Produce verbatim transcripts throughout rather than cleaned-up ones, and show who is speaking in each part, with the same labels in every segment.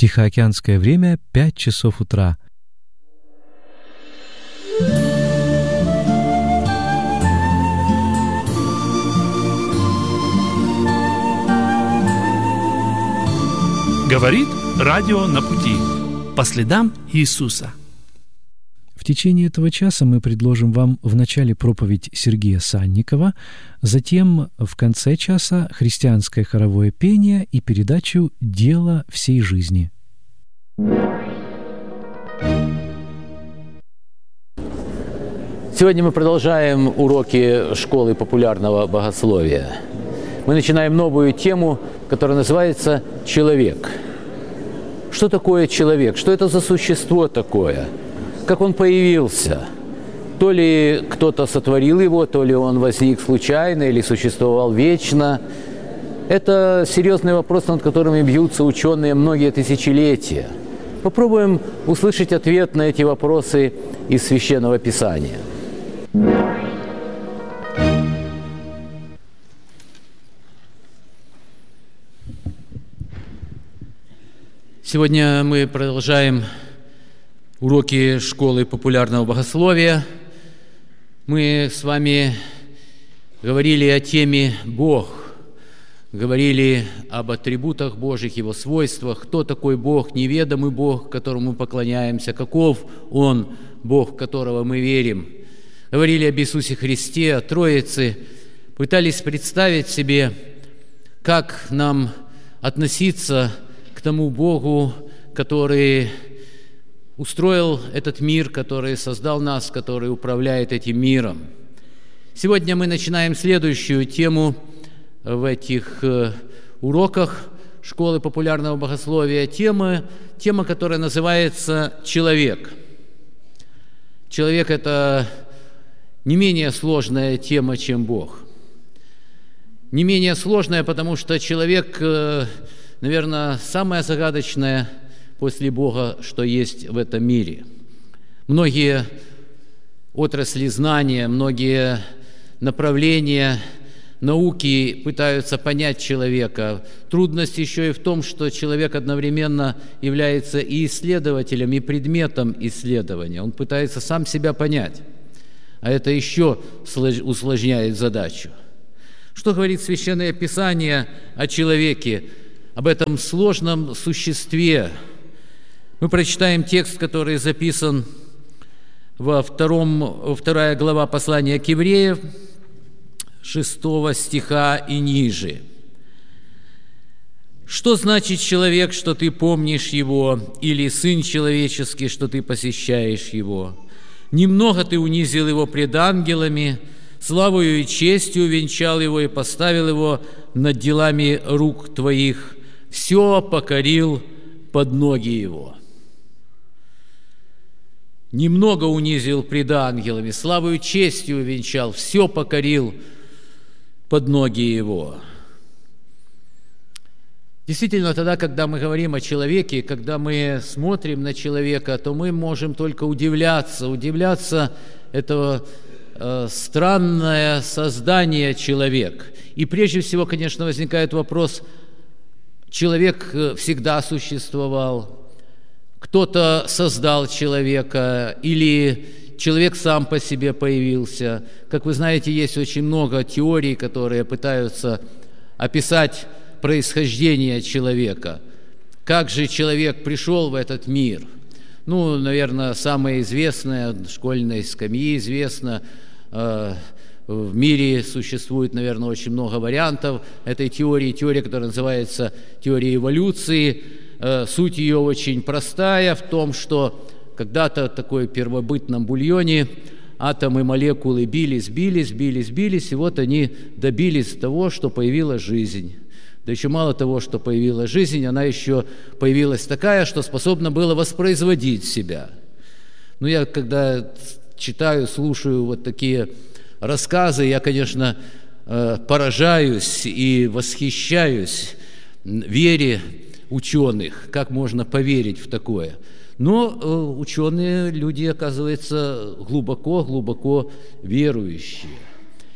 Speaker 1: Тихоокеанское время — пять часов утра.
Speaker 2: Говорит радио на пути. По следам Иисуса.
Speaker 1: В течение этого часа мы предложим вам в начале проповедь Сергея Санникова, затем в конце часа христианское хоровое пение и передачу «Дело всей жизни».
Speaker 3: Сегодня мы продолжаем уроки школы популярного богословия. Мы начинаем новую тему, которая называется «Человек». Что такое человек? Что это за существо такое? Как он появился? То ли кто-то сотворил его, то ли он возник случайно или существовал вечно. Это серьезный вопрос, над которым бьются ученые многие тысячелетия. Попробуем услышать ответ на эти вопросы из Священного Писания. Сегодня мы продолжаем уроки школы популярного богословия. Мы с вами говорили о теме «Бог», говорили об атрибутах Божьих, Его свойствах, кто такой Бог, неведомый Бог, которому мы поклоняемся, каков Он, Бог, в которого мы верим. Говорили об Иисусе Христе, о Троице, пытались представить себе, как нам относиться к тому Богу, который устроил этот мир, который создал нас, который управляет этим миром. Сегодня мы начинаем следующую тему в этих уроках школы популярного богословия. Тема, тема, которая называется «Человек». Человек – это не менее сложная тема, чем Бог. Не менее сложная, потому что человек, наверное, самое загадочное после Бога, что есть в этом мире. Многие отрасли знания, многие направления науки пытаются понять человека. Трудность еще и в том, что человек одновременно является и исследователем, и предметом исследования. Он пытается сам себя понять, а это еще усложняет задачу. Что говорит Священное Писание о человеке, об этом сложном существе? Мы прочитаем текст, который записан во втором, вторая глава послания к Евреям, шестого стиха и ниже. «Что значит человек, что ты помнишь его, или сын человеческий, что ты посещаешь его? Немного ты унизил его пред ангелами, славою и честью венчал его и поставил его над делами рук твоих, все покорил под ноги его». Немного унизил пред ангелами, славою и честью венчал, все покорил под ноги его. Действительно, тогда, когда мы говорим о человеке, когда мы смотрим на человека, то мы можем только удивляться, удивляться этого э, странное создание человек. И прежде всего, конечно, возникает вопрос: человек всегда существовал? Кто-то создал человека, или человек сам по себе появился. Как вы знаете, есть очень много теорий, которые пытаются описать происхождение человека. Как же человек пришел в этот мир? Ну, наверное, самое известное, школьной скамьи известно, э, в мире существует, наверное, очень много вариантов этой теории. Теория, которая называется теорией эволюции. Суть ее очень простая в том, что когда-то в такой первобытном бульоне атомы, молекулы бились, бились, бились, бились, и вот они добились того, что появилась жизнь. Да еще мало того, что появилась жизнь, она еще появилась такая, что способна была воспроизводить себя. Ну, я когда читаю, слушаю вот такие рассказы, я, конечно, поражаюсь и восхищаюсь вере ученых, как можно поверить в такое. Но э, ученые люди, оказывается, глубоко-глубоко верующие.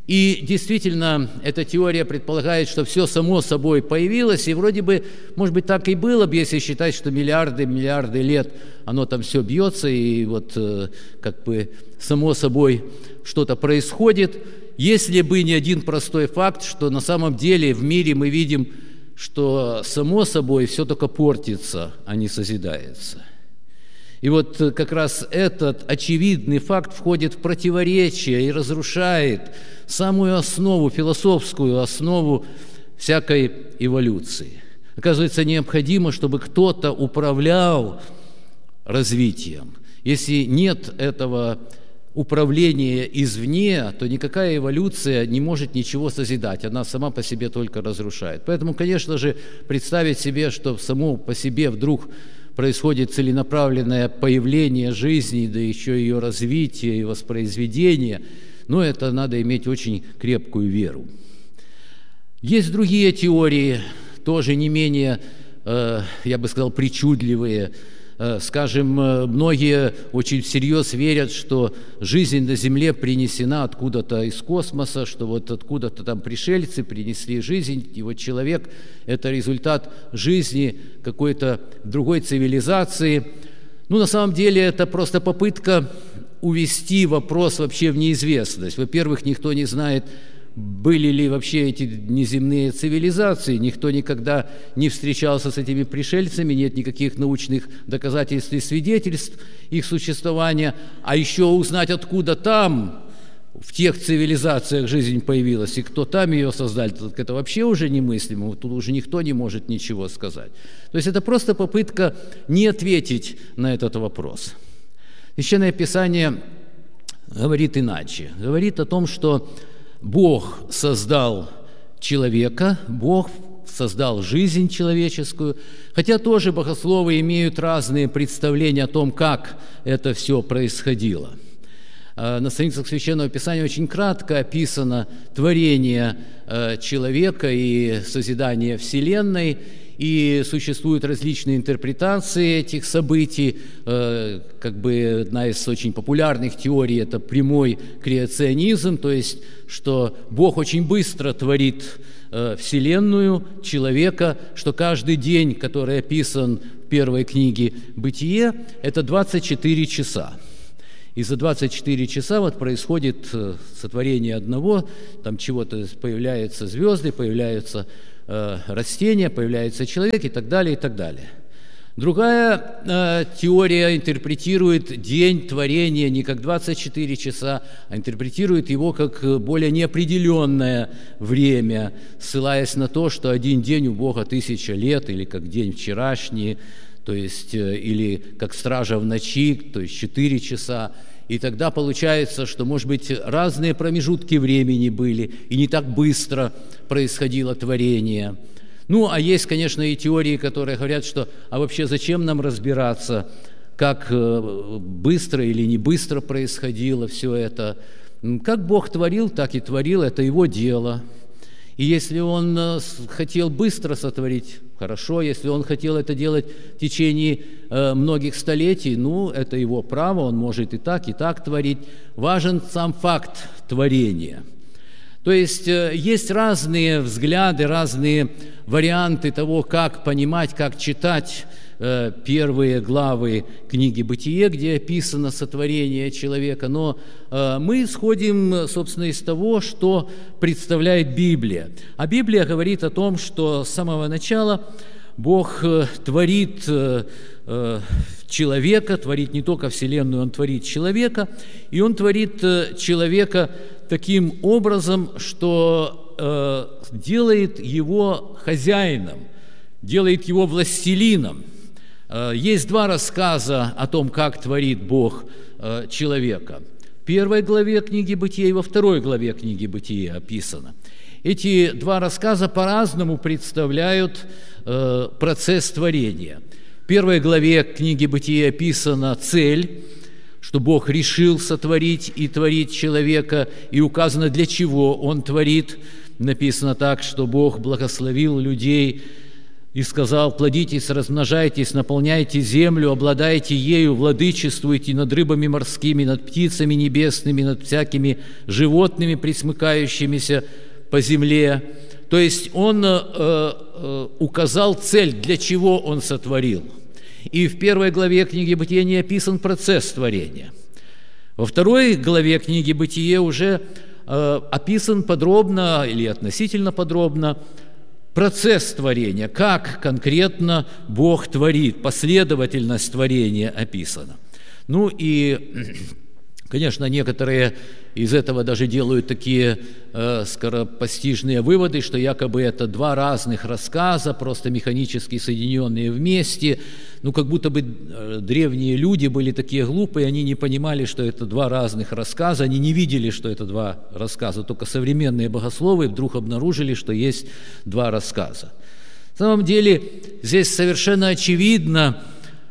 Speaker 3: И действительно, эта теория предполагает, что все само собой появилось, и вроде бы, может быть, так и было бы, если считать, что миллиарды, миллиарды лет оно там все бьется, и вот как бы само собой что-то происходит, если бы не один простой факт, что на самом деле в мире мы видим, что само собой все только портится, а не созидается. И вот как раз этот очевидный факт входит в противоречие и разрушает самую основу, философскую основу всякой эволюции. Оказывается, необходимо, чтобы кто-то управлял развитием. Если нет этого управления извне, то никакая эволюция не может ничего созидать, она сама по себе только разрушает. Поэтому, конечно же, представить себе, что само по себе вдруг происходит целенаправленное появление жизни, да еще ее развитие и воспроизведение, но это надо иметь очень крепкую веру. Есть другие теории, тоже не менее, я бы сказал, причудливые. Скажем, многие очень всерьез верят, что жизнь на Земле принесена откуда-то из космоса, что вот откуда-то там пришельцы принесли жизнь, и вот человек – это результат жизни какой-то другой цивилизации. Ну, на самом деле, это просто попытка увести вопрос вообще в неизвестность. Во-первых, никто не знает, были ли вообще эти неземные цивилизации, никто никогда не встречался с этими пришельцами, нет никаких научных доказательств и свидетельств их существования, а еще узнать, откуда там, в тех цивилизациях жизнь появилась, и кто там ее создал, это вообще уже немыслимо, тут уже никто не может ничего сказать. То есть это просто попытка не ответить на этот вопрос. Священное Писание говорит иначе, говорит о том, что Бог создал человека, Бог создал жизнь человеческую, хотя тоже богословы имеют разные представления о том, как это все происходило. На страницах Священного Писания очень кратко описано творение человека и созидание Вселенной, и существуют различные интерпретации этих событий. Как бы одна из очень популярных теорий – это прямой креационизм, то есть, что Бог очень быстро творит Вселенную, человека, что каждый день, который описан в первой книге «Бытие», это двадцать четыре часа. И за двадцать четыре часа вот происходит сотворение одного, там чего-то появляются звезды, появляются растения, появляется человек и так далее, и так далее. Другая э, теория интерпретирует день творения не как двадцать четыре часа, а интерпретирует его как более неопределенное время, ссылаясь на то, что один день у Бога тысяча лет, или как день вчерашний, то есть, э, или как стража в ночи, то есть четыре часа. И тогда получается, что, может быть, разные промежутки времени были, и не так быстро происходило творение. Ну, а есть, конечно, и теории, которые говорят, что а вообще зачем нам разбираться, как быстро или не быстро происходило все это. Как Бог творил, так и творил, это Его дело. И если Он хотел быстро сотворить, хорошо, если Он хотел это делать в течение э, многих столетий, ну, это Его право, Он может и так, и так творить. Важен сам факт творения. То есть э, есть разные взгляды, разные варианты того, как понимать, как читать э, первые главы книги «Бытие», где описано сотворение человека, но э, мы исходим, собственно, из того, что представляет Библия. А Библия говорит о том, что с самого начала Бог э, творит э, э, человека, творит не только Вселенную, Он творит человека, и Он творит э, человека таким образом, что э, делает его хозяином, делает его властелином. Э, есть два рассказа о том, как творит Бог э, человека. В первой главе книги «Бытие» и во второй главе книги «Бытие» описано. Эти два рассказа по-разному представляют э, процесс творения. В первой главе книги «Бытие» описана цель, что Бог решил сотворить и творить человека, и указано, для чего Он творит. Написано так, что Бог благословил людей и сказал: «Плодитесь, размножайтесь, наполняйте землю, обладайте ею, владычествуйте над рыбами морскими, над птицами небесными, над всякими животными, пресмыкающимися по земле». То есть Он э, э, указал цель, для чего Он сотворил. И в первой главе книги «Бытие» не описан процесс творения. Во второй главе книги «Бытие» уже э, описан подробно или относительно подробно процесс творения, как конкретно Бог творит, последовательность творения описана. Ну и, конечно, некоторые из этого даже делают такие э, скоропостижные выводы, что якобы это два разных рассказа, просто механически соединенные вместе. Ну, как будто бы э, древние люди были такие глупые, они не понимали, что это два разных рассказа, они не видели, что это два рассказа, только современные богословы вдруг обнаружили, что есть два рассказа. На самом деле здесь совершенно очевидно,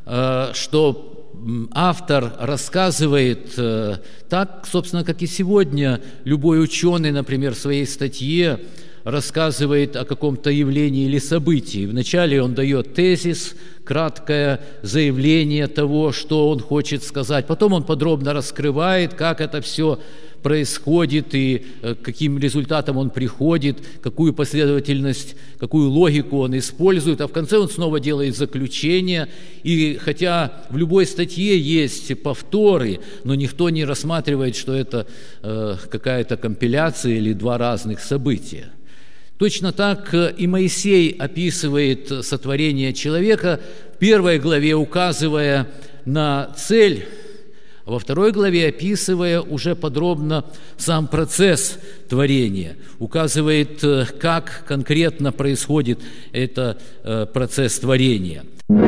Speaker 3: э, что автор рассказывает э, так, собственно, как и сегодня любой ученый, например, в своей статье рассказывает о каком-то явлении или событии. Вначале он дает тезис, краткое заявление того, что он хочет сказать. Потом он подробно раскрывает, как это все происходит и к каким результатам он приходит, какую последовательность, какую логику он использует, а в конце он снова делает заключение. И хотя в любой статье есть повторы, но никто не рассматривает, что это э, какая-то компиляция или два разных события. Точно так и Моисей описывает сотворение человека, в первой главе указывая на цель, а во второй главе описывая уже подробно сам процесс творения, указывает, как конкретно происходит этот процесс творения.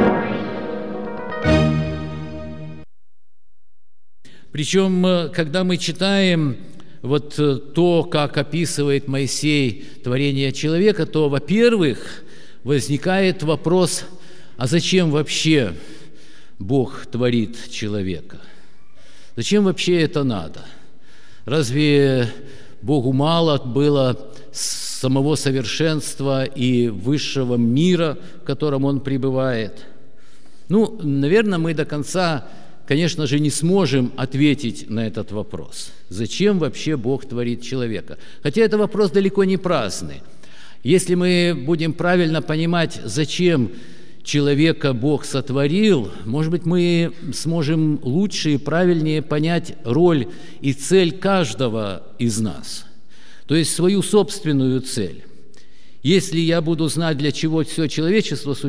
Speaker 3: Причем, когда мы читаем вот то, как описывает Моисей творение человека, то, во-первых, возникает вопрос: а зачем вообще Бог творит человека? Зачем вообще это надо? Разве Богу мало было самого совершенства и высшего мира, в котором Он пребывает? Ну, наверное, мы до конца, конечно же, не сможем ответить на этот вопрос. Зачем вообще Бог творит человека? Хотя это вопрос далеко не праздный. Если мы будем правильно понимать, зачем человека Бог сотворил, может быть, мы сможем лучше и правильнее понять роль и цель каждого из нас, то есть свою собственную цель. Если я буду знать, для чего все человечество существует,